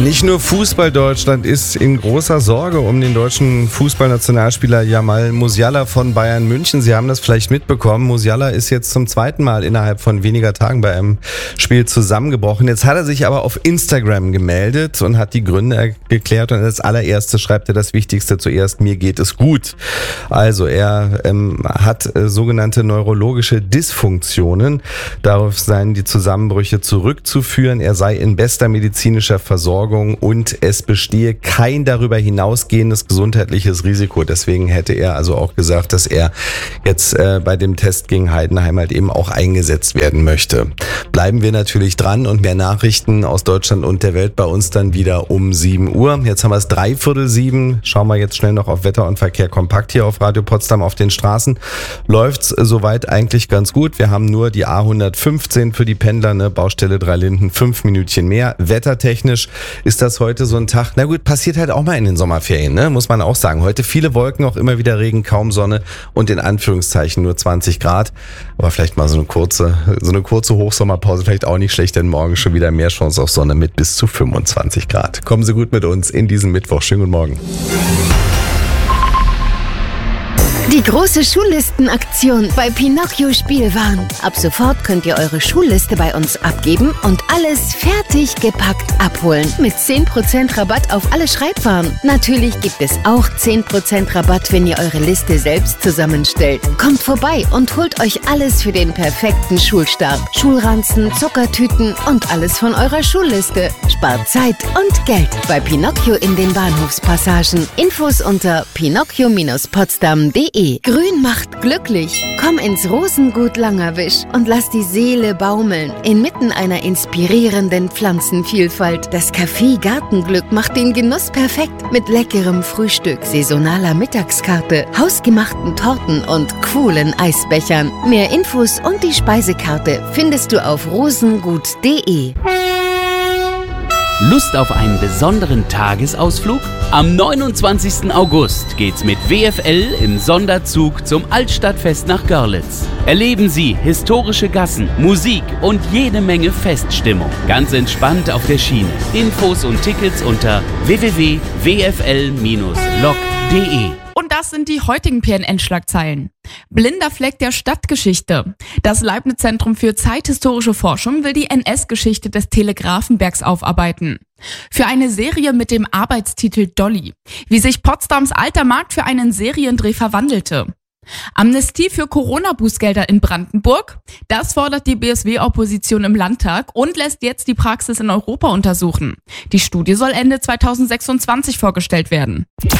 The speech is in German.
Nicht nur Fußball-Deutschland ist in großer Sorge um den deutschen Fußballnationalspieler Jamal Musiala von Bayern München. Sie haben das vielleicht mitbekommen. Musiala ist jetzt zum zweiten Mal innerhalb von weniger Tagen bei einem Spiel zusammengebrochen. Jetzt hat er sich aber auf Instagram gemeldet und hat die Gründe geklärt. Und als allererstes schreibt er das Wichtigste zuerst: Mir geht es gut. Also er hat sogenannte neurologische Dysfunktionen. Darauf seien die Zusammenbrüche zurückzuführen. Er sei in bester medizinischer Versorgung und es bestehe kein darüber hinausgehendes gesundheitliches Risiko. Deswegen hätte er also auch gesagt, dass er jetzt bei dem Test gegen Heidenheim halt eben auch eingesetzt werden möchte. Bleiben wir natürlich dran und mehr Nachrichten aus Deutschland und der Welt bei uns dann wieder um 7 Uhr. Jetzt haben wir es 6:45. Schauen wir jetzt schnell noch auf Wetter und Verkehr kompakt hier auf Radio Potsdam. Auf den Straßen läuft's soweit eigentlich ganz gut. Wir haben nur die A115 für die Pendler, ne? Baustelle Dreilinden, 5 Minütchen mehr. Wettertechnisch ist das heute so ein Tag, na gut, passiert halt auch mal in den Sommerferien, ne? Muss man auch sagen. Heute viele Wolken, auch immer wieder Regen, kaum Sonne und in Anführungszeichen nur 20 Grad. Aber vielleicht mal so eine kurze Hochsommerpause, vielleicht auch nicht schlecht, denn morgen schon wieder mehr Chance auf Sonne mit bis zu 25 Grad. Kommen Sie gut mit uns in diesen Mittwoch. Schönen guten Morgen. Die große Schullistenaktion bei Pinocchio Spielwaren. Ab sofort könnt ihr eure Schulliste bei uns abgeben und alles fertig gepackt abholen. Mit 10% Rabatt auf alle Schreibwaren. Natürlich gibt es auch 10% Rabatt, wenn ihr eure Liste selbst zusammenstellt. Kommt vorbei und holt euch alles für den perfekten Schulstart. Schulranzen, Zuckertüten und alles von eurer Schulliste. Spart Zeit und Geld bei Pinocchio in den Bahnhofspassagen. Infos unter pinocchio-potsdam.de. Grün macht glücklich. Komm ins Rosengut Langerwisch und lass die Seele baumeln. Inmitten einer inspirierenden Pflanzenvielfalt. Das Café Gartenglück macht den Genuss perfekt. Mit leckerem Frühstück, saisonaler Mittagskarte, hausgemachten Torten und coolen Eisbechern. Mehr Infos und die Speisekarte findest du auf rosengut.de. Lust auf einen besonderen Tagesausflug? Am 29. August geht's mit WFL im Sonderzug zum Altstadtfest nach Görlitz. Erleben Sie historische Gassen, Musik und jede Menge Feststimmung. Ganz entspannt auf der Schiene. Infos und Tickets unter www.wfl-lok.de. Und das sind die heutigen PNN-Schlagzeilen. Blinder Fleck der Stadtgeschichte. Das Leibniz-Zentrum für zeithistorische Forschung will die NS-Geschichte des Telegrafenbergs aufarbeiten. Für eine Serie mit dem Arbeitstitel Dolly. Wie sich Potsdams alter Markt für einen Seriendreh verwandelte. Amnestie für Corona-Bußgelder in Brandenburg. Das fordert die BSW-Opposition im Landtag und lässt jetzt die Praxis in Europa untersuchen. Die Studie soll Ende 2026 vorgestellt werden.